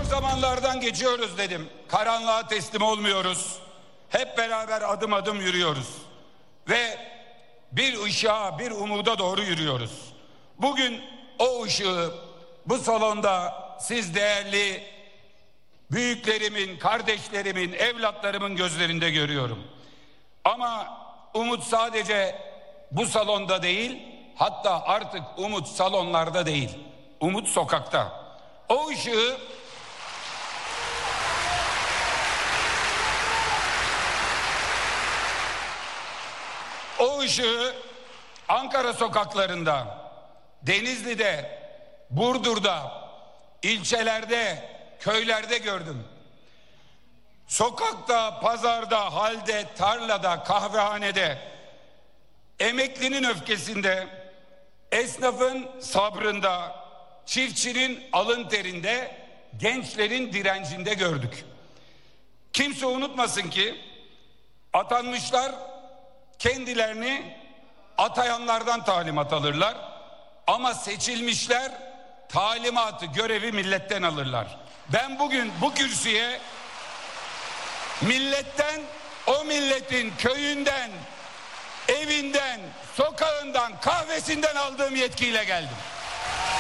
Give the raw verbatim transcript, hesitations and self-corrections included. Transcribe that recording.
zamanlardan geçiyoruz dedim. Karanlığa teslim olmuyoruz. Hep beraber adım adım yürüyoruz. Ve bir ışığa, bir umuda doğru yürüyoruz. Bugün o ışığı bu salonda siz değerli büyüklerimin, kardeşlerimin, evlatlarımın gözlerinde görüyorum. Ama umut sadece bu salonda değil, hatta artık umut salonlarda değil, umut sokakta. O ışığı o ışığı Ankara sokaklarında, Denizli'de, Burdur'da, ilçelerde, köylerde gördüm. Sokakta, pazarda, halde, tarlada, kahvehanede, emeklinin öfkesinde, esnafın sabrında, çiftçinin alın terinde, gençlerin direncinde gördük. Kimse unutmasın ki atanmışlar kendilerini atayanlardan talimat alırlar. Ama seçilmişler talimatı, görevi milletten alırlar. Ben bugün bu kürsüye milletten, o milletin köyünden, evinden, sokağından, kahvesinden aldığım yetkiyle geldim.